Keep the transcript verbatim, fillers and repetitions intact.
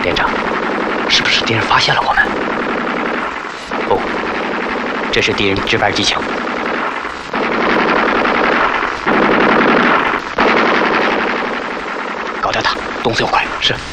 连长，是不是敌人发现了我们？不，这是敌人值班技巧。搞掉他，动作要快。是。